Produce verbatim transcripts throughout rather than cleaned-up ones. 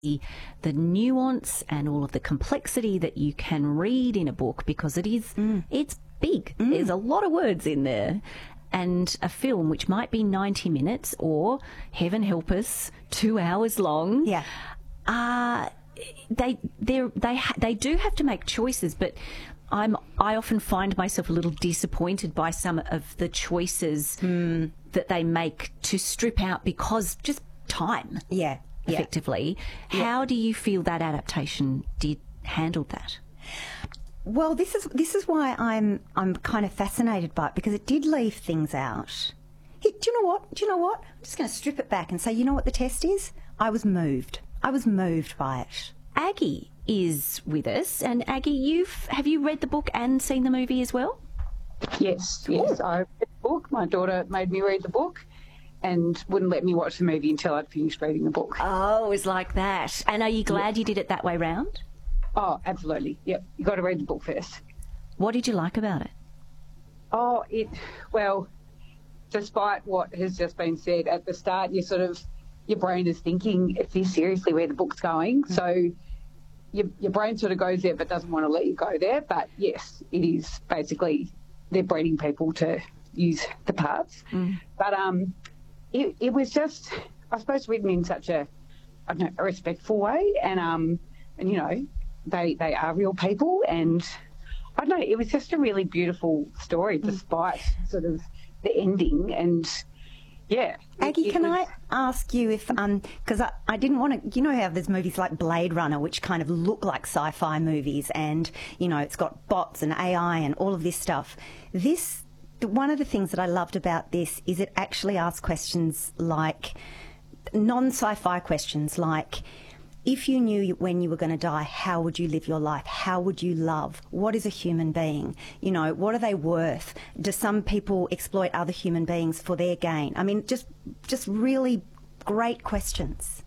the nuance and all of the complexity that you can read in a book, because it is mm. it's big. Mm. There's a lot of words in there. And a film which might be ninety minutes or, heaven help us, two hours long. Yeah. Uh, they they they ha- they do have to make choices, but I'm I often find myself a little disappointed by some of the choices mm. that they make to strip out, because just time. Yeah. Effectively. Yeah. How do you feel that adaptation did handle that? Well, this is this is why I'm I'm kind of fascinated by it, because it did leave things out. Hey, do you know what? Do you know what? I'm just going to strip it back and say, you know what the test is? I was moved. I was moved by it. Aggie is with us, and Aggie, you've have you read the book and seen the movie as well? Yes, yes. Ooh. I read the book. My daughter made me read the book and wouldn't let me watch the movie until I'd finished reading the book. Oh, it was like that. And are you glad you did it that way round? Oh, absolutely. Yep. You got to read the book first. What did you like about it? Oh, it, well, despite what has just been said at the start, you sort of, your brain is thinking, is this seriously where the book's going? Mm-hmm. So your, your brain sort of goes there but doesn't want to let you go there. But yes, it is basically, they're breeding people to use the parts. Mm. But um, it, it was just, I suppose, written in such a, I don't know, a respectful way. And, um, and you know, They they are real people, and I don't know, it was just a really beautiful story despite sort of the ending. And yeah. Aggie, it, it can was... I ask you if, um, because I, I didn't want to, you know how there's movies like Blade Runner, which kind of look like sci-fi movies, and, you know, it's got bots and A I and all of this stuff. This, one of the things that I loved about this is it actually asks questions like, non-sci-fi questions like, if you knew when you were going to die, how would you live your life? How would you love? What is a human being? You know, what are they worth? Do some people exploit other human beings for their gain? I mean, just just really great questions.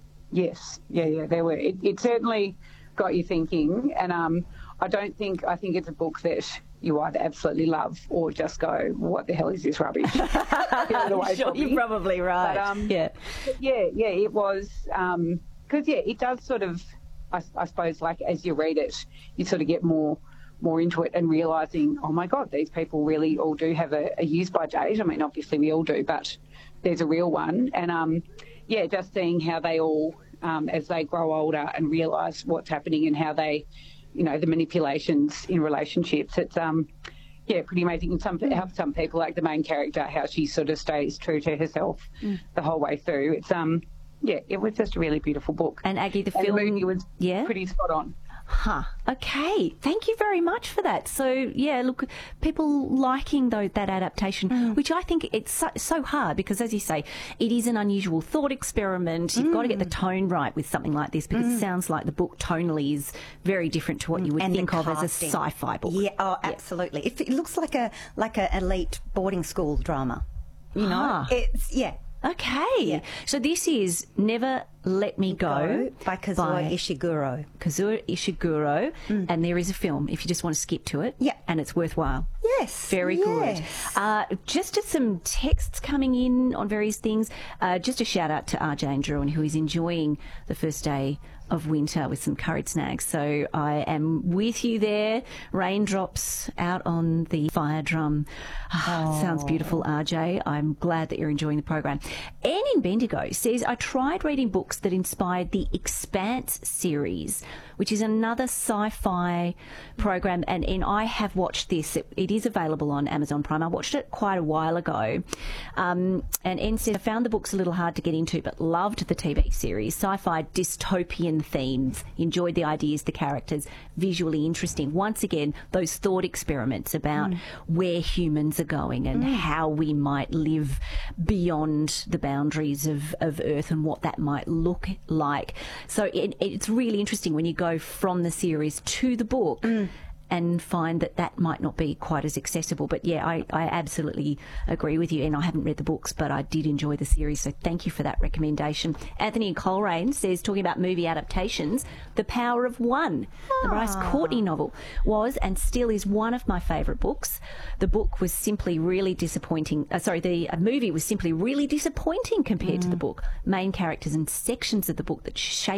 Yes, yeah, yeah, there were. It, it certainly got you thinking, and um, I don't think, I think it's a book that you either absolutely love or just go, what the hell is this rubbish? Get it away sure, from me. You're probably right. But, um, yeah. yeah, yeah, it was... Um, Because, yeah, it does sort of, I, I suppose, like, as you read it, you sort of get more more into it and realising, oh, my God, these people really all do have a, a use-by date. I mean, obviously we all do, but there's a real one. And, um, yeah, just seeing how they all, um, as they grow older and realise what's happening and how they, you know, the manipulations in relationships, it's, um, yeah, pretty amazing. And some, how some people, like the main character, how she sort of stays true to herself mm. the whole way through. It's, um... Yeah, it was just a really beautiful book. And Aggie, the and film... the movie was yeah? pretty spot on. Huh. Okay. Thank you very much for that. So, yeah, look, people liking, though, that adaptation, mm. which I think it's so, so hard because, as you say, it is an unusual thought experiment. You've mm. got to get the tone right with something like this, because mm. it sounds like the book tonally is very different to what you would and think of as a sci-fi book. Yeah, oh, absolutely. Yeah. It, it looks like a like an elite boarding school drama. You know? Huh. It's, yeah. Okay. Yeah. So this is Never Let Me Go, Go by Kazuo by Ishiguro. Kazuo Ishiguro. Mm. And there is a film if you just want to skip to it. Yeah. And it's worthwhile. Yes. Very yes. good. Uh, just to some texts coming in on various things. Uh, just a shout out to R J and Druin, who is enjoying the first day of winter with some curried snags. So I am with you there. Raindrops out on the fire drum. Oh. Sounds beautiful, R J. I'm glad that you're enjoying the program. Anne in Bendigo says, I tried reading books that inspired the Expanse series, which is another sci-fi program, and, and I have watched this. It, it is available on Amazon Prime. I watched it quite a while ago. Um, and Anne said, I found the books a little hard to get into, but loved the T V series. Sci-fi dystopian themes. Enjoyed the ideas, the characters, visually interesting. Once again, those thought experiments about mm. where humans are going and mm. how we might live beyond the boundaries of, of Earth and what that might look like. So it, it's really interesting when you go from the series to the book mm. and find that that might not be quite as accessible. But yeah, I, I absolutely agree with you, and I haven't read the books, but I did enjoy the series, so thank you for that recommendation. Anthony Coleraine says, talking about movie adaptations, The Power of One, ah. the Bryce Courtney novel, was and still is one of my favourite books. The book was simply really disappointing. Uh, sorry, the uh, movie was simply really disappointing compared mm. to the book. Main characters and sections of the book that shape